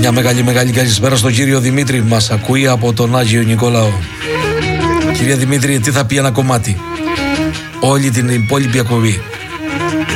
Μια μεγάλη καλησπέρα στον κύριο Δημήτρη, μας ακούει από τον Άγιο Νικόλαο. Κύριε Δημήτρη, τι θα πει ένα κομμάτι? Όλη την υπόλοιπη εκπομπή.